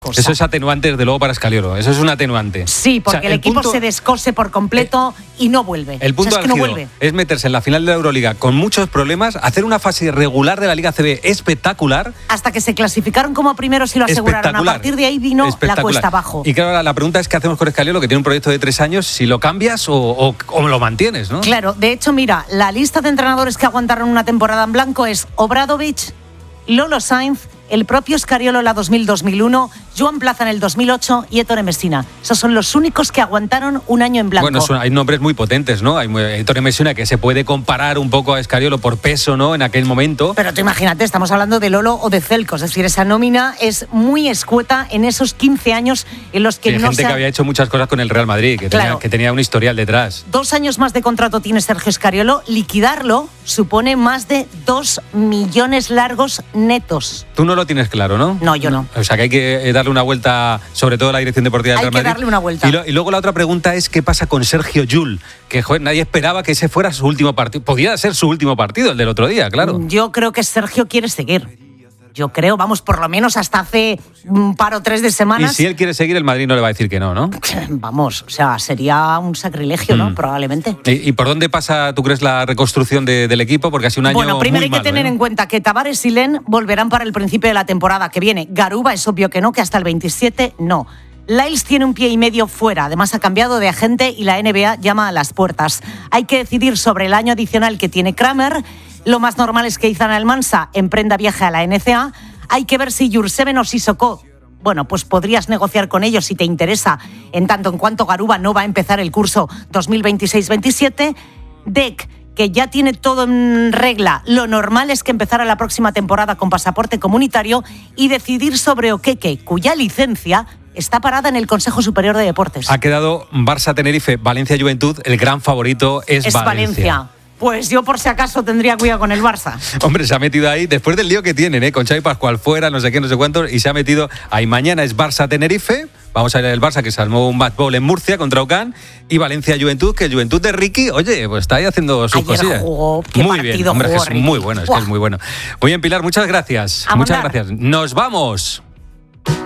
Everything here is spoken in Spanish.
cosa. Eso es atenuante, desde luego, para Scariolo. Eso es un atenuante. Sí, porque el equipo se descose por completo y no vuelve. El punto álgido es meterse en la final de la Euroliga con muchos problemas, hacer una fase regular de la Liga ACB espectacular. Hasta que se clasificaron como primeros y lo aseguraron. A partir de ahí vino la cuesta abajo. Y claro, la pregunta es: ¿qué hacemos con Scariolo, que tiene un proyecto de 3 años? Si lo cambias o lo mantienes, ¿no? Claro, de hecho, mira, la lista de entrenadores que aguantaron una temporada en blanco es Obradovic, Lolo Sainz, el propio Scariolo en la 2000-2001, Joan Plaza en el 2008 y Ettore Messina. Esos son los únicos que aguantaron un año en blanco. Bueno, hay nombres muy potentes, ¿no? Hay Ettore Messina, que se puede comparar un poco a Scariolo por peso, ¿no? En aquel momento. Pero tú imagínate, estamos hablando de Lolo o de Zelko. Es decir, esa nómina es muy escueta en esos 15 años en los que hay gente que había hecho muchas cosas con el Real Madrid, que tenía un historial detrás. 2 años más de contrato tiene Sergio Scariolo. Liquidarlo supone más de 2 millones largos netos. Tú no lo tienes claro, ¿no? No, yo no. O sea, que hay que darle una vuelta, sobre todo a la dirección deportiva del Real Madrid. Hay que darle una vuelta. Y luego la otra pregunta es: ¿qué pasa con Sergio Llull? Que nadie esperaba que ese fuera su último partido. Podía ser su último partido, el del otro día, claro. Yo creo que Sergio quiere seguir. Yo creo, vamos, por lo menos hasta hace un par o 3 de semanas. Y si él quiere seguir, el Madrid no le va a decir que no, ¿no? Vamos, o sea, sería un sacrilegio, ¿no? Probablemente. ¿Y por dónde pasa, tú crees, la reconstrucción del equipo? Porque ha sido un año muy malo. Bueno, primero hay que tener en cuenta que Tavares y Len volverán para el principio de la temporada que viene. Garuba es obvio que no, que hasta el 27 no. Lyles tiene un pie y medio fuera, además ha cambiado de agente y la NBA llama a las puertas. Hay que decidir sobre el año adicional que tiene Kramer. Lo más normal es que Izan Almansa emprenda viaje a la NCAA. Hay que ver si Jurseven o Sissoko, bueno, pues podrías negociar con ellos si te interesa, en tanto en cuanto Garuba no va a empezar el curso 2026-27. Dec, que ya tiene todo en regla, lo normal es que empezara la próxima temporada con pasaporte comunitario, y decidir sobre Okeke, cuya licencia está parada en el Consejo Superior de Deportes. Ha quedado Barça-Tenerife, Valencia-Juventud, el gran favorito es Valencia. Pues yo, por si acaso, tendría cuidado con el Barça. Hombre, se ha metido ahí, después del lío que tienen, con Xavi Pascual fuera, no sé qué, no sé cuánto, y se ha metido ahí. Mañana es Barça-Tenerife, vamos a ver el Barça, que se armó un match ball en Murcia contra Ocán, y Valencia-Juventud, que el Juventud de Ricky, oye, pues está ahí haciendo sus cosillas. Jugó, qué muy bien, hombre, jugó, es que es muy bueno, es que es muy bueno. Muy bien, Pilar, muchas gracias. Muchas gracias. Nos vamos.